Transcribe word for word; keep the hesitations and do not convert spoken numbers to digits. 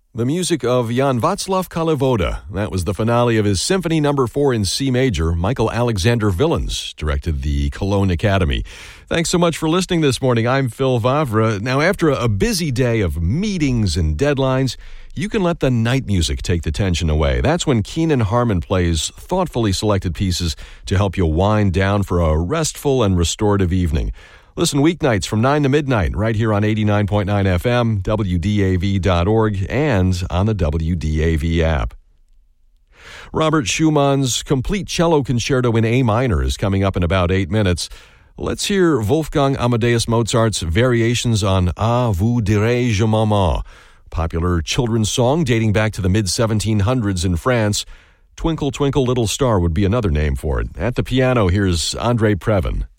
The music of Jan Václav Kalivoda. That was the finale of his Symphony Number four in C Major. Michael Alexander Villens directed the Cologne Academy. Thanks so much for listening this morning. I'm Phil Vavra. Now, after a busy day of meetings and deadlines, you can let the night music take the tension away. That's when Keenan Harmon plays thoughtfully selected pieces to help you wind down for a restful and restorative evening. Listen weeknights from nine to midnight right here on eighty-nine point nine F M, W D A V dot org, and on the W D A V app. Robert Schumann's Complete Cello Concerto in A minor is coming up in about eight minutes. Let's hear Wolfgang Amadeus Mozart's variations on À vous dirai-je maman, popular children's song dating back to the mid seventeen hundreds in France. Twinkle, Twinkle, Little Star would be another name for it. At the piano, here's André Previn.